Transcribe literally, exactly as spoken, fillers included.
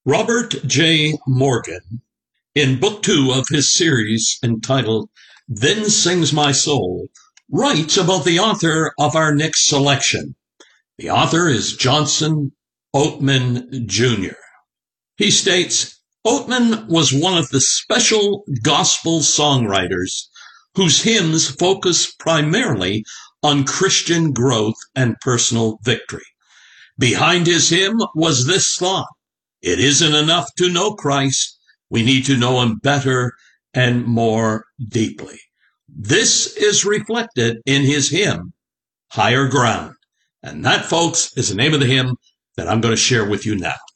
Robert J. Morgan, in book two of his series entitled Then Sings My Soul, writes about the author of our next selection. The author is Johnson Oatman Junior He states, Oatman was one of the special gospel songwriters whose hymns focus primarily on Christian growth and personal victory. Behind his hymn was this thought: it isn't enough to know Christ. We need to know him better and more deeply. This is reflected in his hymn, Higher Ground. And that, folks, is the name of the hymn that I'm going to share with you now.